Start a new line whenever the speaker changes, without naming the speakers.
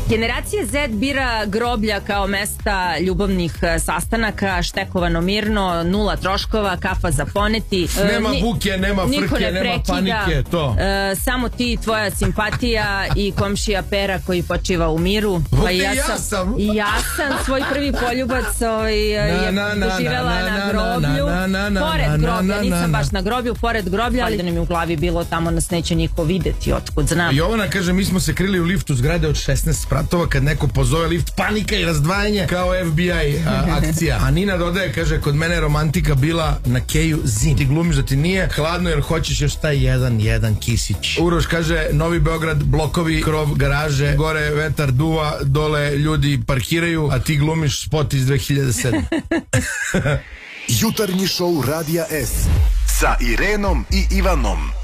Generacija Z bira groblja kao mesta ljubavnih sastanaka, štekovano mirno, nula troškova, kafa za poneti.
Nema buke, nema frke, nema panike, to.
Samo ti i tvoja simpatija i komšija Pera koji počiva u miru.
Pa i ja sam
svoj prvi poljubac doživela na groblju. Pored groblja, nisam baš na groblju, pored groblja, ali da nam je u glavi bilo tamo nas neće niko videti, otkud znam.
Jovana kaže, mi smo se krili u liftu zgrade od 16 spratova, kad neko pozove lift, panika i razdvajanje kao FBI akcija. A Nina dodaje, kaže, kod mene je romantika bila na keju zim. Ti glumiš da ti nije hladno jer hoćeš još taj jedan kisić. Uroš kaže, Novi Beograd, blokovi, krov, garaže, gore vetar duva, dole ljudi parkiraju, a ti glumiš spot iz 2007.
Jutarnji šou Radija S sa Irenom i Ivanom.